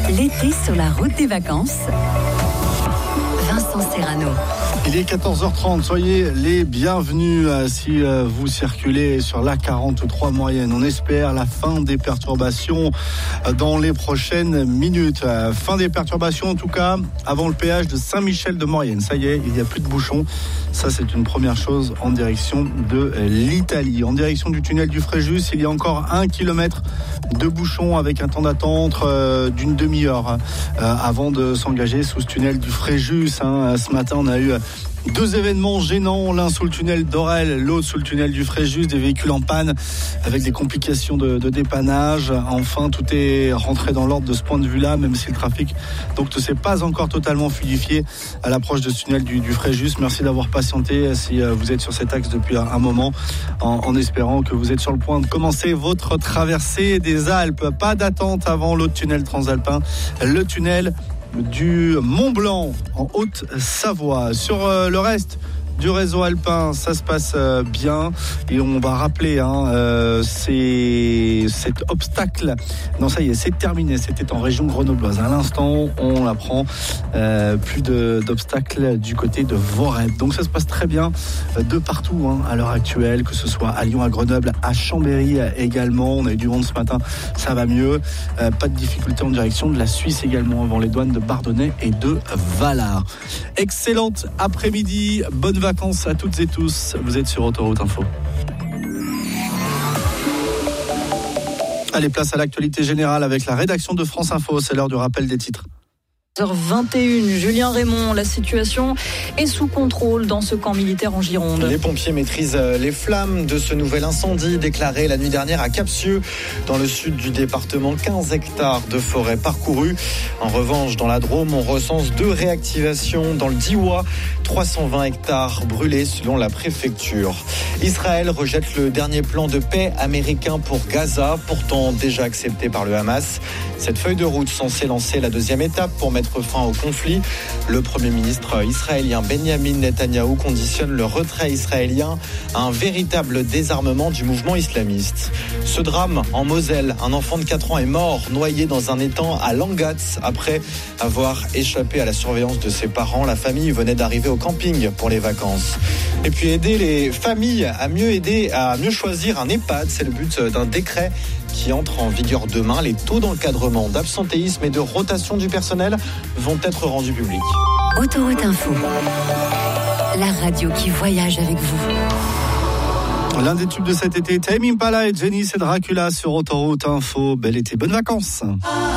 L'été sur la route des vacances. Vincent Serrano. Il est 14h30, soyez les bienvenus si vous circulez sur l'A43 moyenne. On espère la fin des perturbations dans les prochaines minutes. Fin des perturbations en tout cas avant le péage de Saint-Michel-de-Maurienne. Ça y est, il n'y a plus de bouchons. Ça c'est une première chose en direction de l'Italie. En direction du tunnel du Fréjus, il y a encore 1 kilomètre de bouchons avec un temps d'attente d'une demi-heure avant de s'engager sous ce tunnel du Fréjus. Ce matin on a eu 2 événements gênants, l'un sous le tunnel d'Orel, l'autre sous le tunnel du Fréjus, des véhicules en panne avec des complications de dépannage. Enfin, tout est rentré dans l'ordre de ce point de vue-là, même si le trafic donc ne s'est pas encore totalement fluidifié à l'approche de ce tunnel du Fréjus. Merci d'avoir patienté si vous êtes sur cet axe depuis un moment, en espérant que vous êtes sur le point de commencer votre traversée des Alpes. Pas d'attente avant l'autre tunnel transalpin, le tunnel du Mont Blanc en Haute-Savoie. Sur le reste du réseau alpin, ça se passe bien et on va rappeler cet obstacle. Non, ça y est, c'est terminé. C'était en région grenobloise. À l'instant, on l'apprend, plus d'obstacles du côté de Voreppe. Donc ça se passe très bien de partout à l'heure actuelle, que ce soit à Lyon, à Grenoble, à Chambéry également. On a eu du monde ce matin, ça va mieux. Pas de difficulté en direction de la Suisse également, avant les douanes de Bardonnay et de Valard. Excellente après-midi, bonne vacances à toutes et tous. Vous êtes sur Autoroute Info. Allez, place à l'actualité générale avec la rédaction de France Info. C'est l'heure du rappel des titres. 21, Julien Raymond, la situation est sous contrôle dans ce camp militaire en Gironde. Les pompiers maîtrisent les flammes de ce nouvel incendie déclaré la nuit dernière à Capsieux, dans le sud du département. 15 hectares de forêt parcourus. En revanche, dans la Drôme, on recense 2 réactivations. Dans le Diois, 320 hectares brûlés selon la préfecture. Israël rejette le dernier plan de paix américain pour Gaza, pourtant déjà accepté par le Hamas. Cette feuille de route censée lancer la 2e étape pour mettre fin au conflit. Le Premier ministre israélien Benjamin Netanyahou conditionne le retrait israélien à un véritable désarmement du mouvement islamiste. Ce drame en Moselle, un enfant de 4 ans est mort noyé dans un étang à Langatz après avoir échappé à la surveillance de ses parents. La famille venait d'arriver au camping pour les vacances. Et puis aider les familles à mieux choisir un EHPAD, c'est le but d'un décret qui entre en vigueur demain. Les taux d'encadrement, d'absentéisme et de rotation du personnel vont être rendus publics. Autoroute Info, la radio qui voyage avec vous. L'un des tubes de cet été, Tame Impala et Jenny, c'est Dracula sur Autoroute Info. Bel été, bonnes vacances.